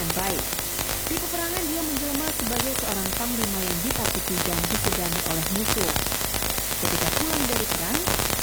yang baik. Di peperangan dia menjelma sebagai seorang panglima yang ditakuti dan disegani oleh musuh. Ketika pulang dari perang,